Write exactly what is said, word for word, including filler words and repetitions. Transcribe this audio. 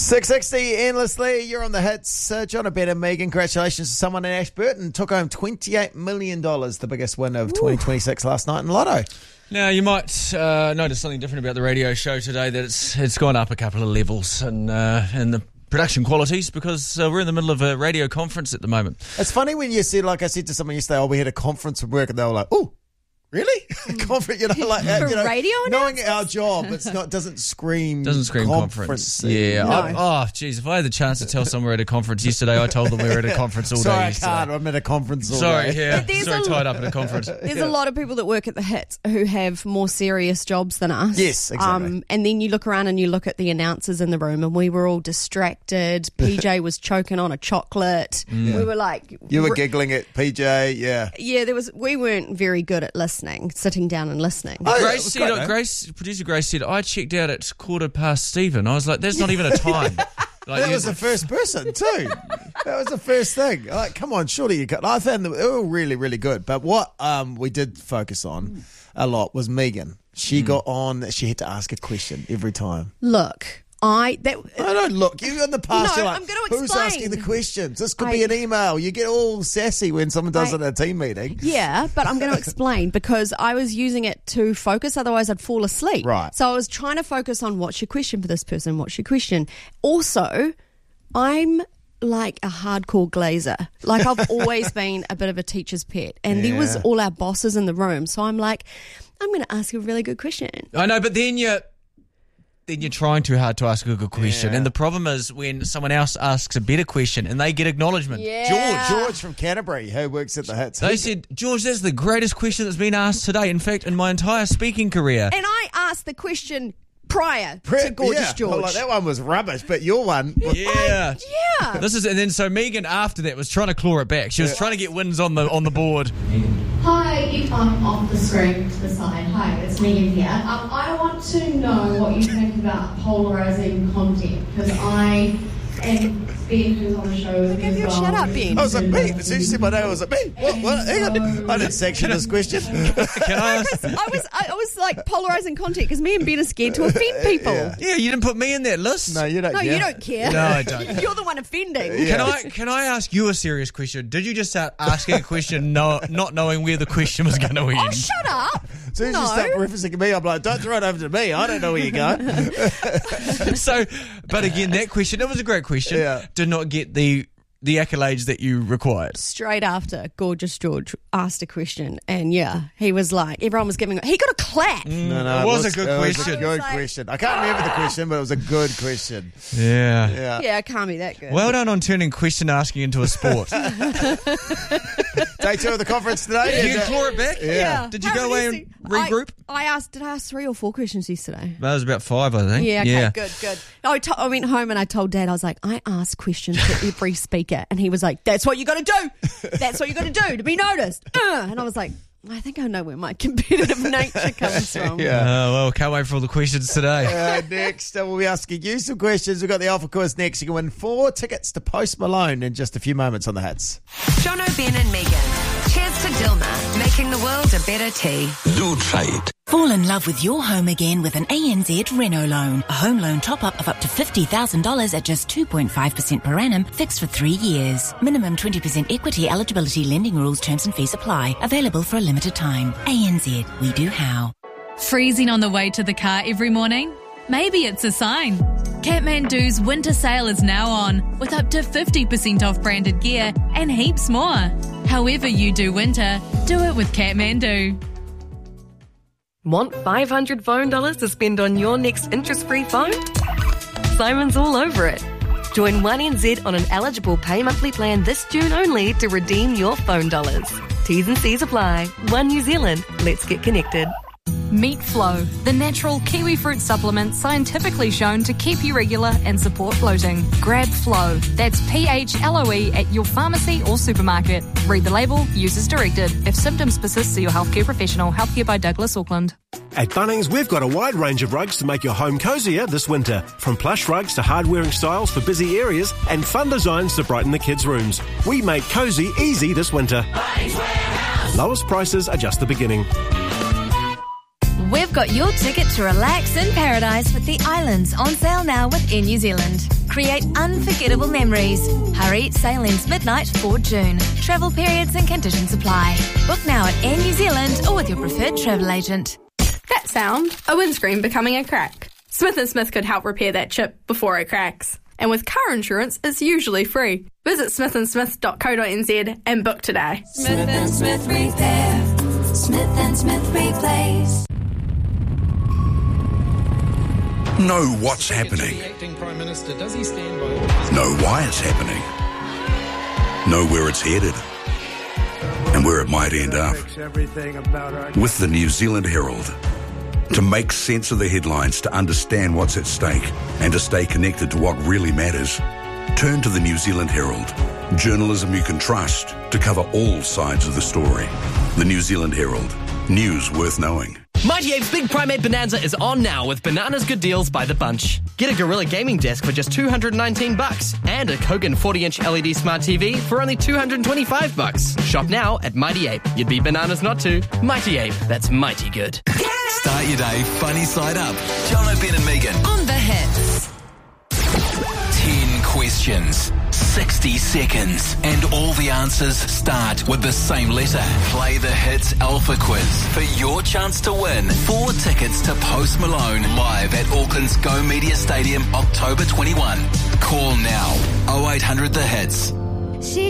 six sixty endlessly. You're on the hits. Uh, John Abed and Megan, congratulations to someone in Ashburton. Took home twenty-eight million dollars, the biggest win of Ooh. twenty twenty-six last night in Lotto. Now, you might uh, notice something different about the radio show today, that it's it's gone up a couple of levels in, uh, in the production qualities, because uh, we're in the middle of a radio conference at the moment. It's funny when you said, like I said to someone yesterday, oh, we had a conference at work, and they were like, oh, really? Conference, you know, like uh, you know, radio knowing our job, it's not doesn't scream doesn't scream conference. Yeah. No. I, oh, geez, if I had the chance to tell someone we're at a conference yesterday, I told them we were at a conference all Sorry, day. I yesterday. can't. I'm at a conference all Sorry, day. yeah. There's Sorry, a- tied up at a conference. There's Yeah. a lot of people that work at the Hits who have more serious jobs than us. Yes, exactly. Um, and then you look around and you look at the announcers in the room, and we were all distracted. P J was choking on a chocolate. Mm. We were like, You were r- giggling at P J, yeah. yeah. There was. We weren't very good at listening, sitting down and listening. Oh, yeah, it Grace was said, great, uh, though. Grace, producer Grace said, I checked out at quarter past Stephen. I was like, that's not even a time. Like, That you- was the first person too. That was the first thing. Like, come on, surely you got. I found them they were really, really good. But what um, we did focus on a lot was Megan. She got on. She had to ask a question every time. Look, I that. I don't look. You in the past. No, you're like, I'm gonna who's explain. asking the questions? This could I- be an email. You get all sassy when someone does I- it at a team meeting. Yeah, but I'm going to explain because I was using it to focus, otherwise I'd fall asleep. Right. So I was trying to focus on what's your question for this person, what's your question. Also, I'm like a hardcore glazer. Like I've always been a bit of a teacher's pet, and there was Yeah. all our bosses in the room. So I'm like, I'm going to ask you a really good question. I know, but then you're, then you're trying too hard to ask a good question. Yeah. And the problem is when someone else asks a better question and they get acknowledgement. Yeah. George, George from Canterbury, who works at the Hits. They he- said, George, that's the greatest question that's been asked today. In fact, in my entire speaking career. And I asked the question prior Pre- to Gorgeous yeah. George. Well, like, that one was rubbish, but your one. Yeah. yeah. This is, and then so Megan after that was trying to claw it back. She was trying to get wins on the on the board. Hi, if I'm off the screen to the side. Hi, it's Megan here. Um, I want to know what you think about polarising content, because I and Ben, who's on the show with me Give as you a well. shout out, Ben. I was like, me. As soon as you said my name, I was like, me. What? What? Hang on. I didn't section this question. Can I ask? I was I was like polarising content because me and Ben are scared to offend people. Yeah. Yeah, you didn't put me in that list. No, you don't. No, care. you don't care. No, I don't. You're the one offending. Yeah. Can I can I ask you a serious question? Did you just start asking a question, no, not knowing where the question was going to end? Oh, shut up. As soon as No. you start referencing me, I'm like, don't throw it over to me. I don't know where you're going. So, but again, that question, it was a great question. Yeah. Did not get the the accolades that you required. Straight after Gorgeous George asked a question, and yeah, he was like, everyone was giving, he got a clap. No, no, It was a good it was question. a good I was like- question. I can't remember the question, but it was a good question. Yeah. Yeah. Yeah, it can't be that good. Well done on turning question asking into a sport. Day two of the conference today. Did you and, uh, claw it back? Yeah. Did you How go away many and se- I- regroup? I, asked, did I ask three or four questions yesterday? That was about five, I think. Yeah, okay, good, good. No, I, to- I went home and I told Dad, I was like, I ask questions to every speaker. And he was like, that's what you got to do. That's what you got to do to be noticed. Uh, and I was like, I think I know where my competitive nature comes from. Yeah. Oh, well, can't wait for all the questions today. Uh, next, uh, we'll be asking you some questions. We've got the Alpha Quiz next. You can win four tickets to Post Malone in just a few moments on the Hits. Jono, Ben and Megan. Cheers to Dilma, making the world a better tea. Do try it. Fall in love with your home again with an A N Z Renault loan. A home loan top-up of up to fifty thousand dollars at just two point five percent per annum, fixed for three years. Minimum twenty percent equity eligibility, lending rules, terms and fees apply. Available for a limited time. A N Z, we do how. Freezing on the way to the car every morning? Maybe it's a sign. Kathmandu's winter sale is now on, with up to fifty percent off branded gear and heaps more. However you do winter, do it with Kathmandu. Want five hundred phone dollars to spend on your next interest-free phone? Simon's all over it. Join one N Z on an eligible pay monthly plan this June only to redeem your phone dollars. T's and C's apply. One New Zealand. Let's get connected. Meet Flow, the natural kiwi fruit supplement scientifically shown to keep you regular and support bloating. Grab Flow. That's P H L O E at your pharmacy or supermarket. Read the label, use as directed. If symptoms persist, see your healthcare professional. Healthcare by Douglas Auckland. At Bunnings, we've got a wide range of rugs to make your home cosier this winter. From plush rugs to hard-wearing styles for busy areas and fun designs to brighten the kids' rooms. We made cosy easy this winter. Lowest prices are just the beginning. We've got your ticket to relax in paradise with the islands on sale now with Air New Zealand. Create unforgettable memories. Hurry, sale ends midnight for June. Travel periods and conditions apply. Book now at Air New Zealand or with your preferred travel agent. That sound, a windscreen becoming a crack. Smith and Smith could help repair that chip before it cracks. And with car insurance, it's usually free. Visit smith and smith dot co dot n z and book today. Smith and Smith Repair. Smith and Smith Replace. Know what's happening. Know why it's happening. Know where it's headed. And where it might end up. With the New Zealand Herald. To make sense of the headlines, to understand what's at stake, and to stay connected to what really matters, turn to the New Zealand Herald. Journalism you can trust to cover all sides of the story. The New Zealand Herald. News worth knowing. Mighty Ape's Big Primate Bonanza is on now with bananas good deals by the bunch. Get a Gorilla gaming desk for just two hundred nineteen bucks and a Kogan forty inch L E D smart T V for only two hundred twenty-five bucks. Shop now at Mighty Ape. You'd be bananas not to. Mighty Ape. That's mighty good. Start your day funny side up. John O'Ben and Megan. On the hits. Ten questions, sixty seconds, and all the answers start with the same letter. Play the Hits Alpha Quiz for your chance to win four tickets to Post Malone live at Auckland's Go Media Stadium, October twenty-first. Call now, oh eight hundred the hits.